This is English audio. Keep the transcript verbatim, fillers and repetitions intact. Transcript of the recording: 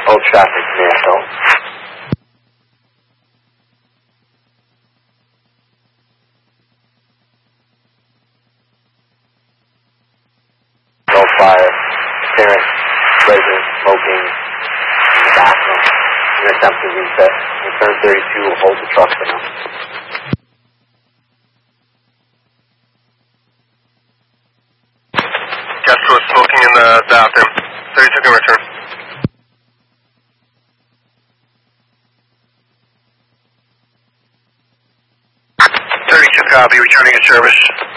All traffic, Nassau. No fire. Parent, resident, smoking in the bathroom. An attempt to reset. Return thirty-two, hold the truck for now. Guest was smoking in the bathroom. thirty-two can return. thirty-two copy, returning in service.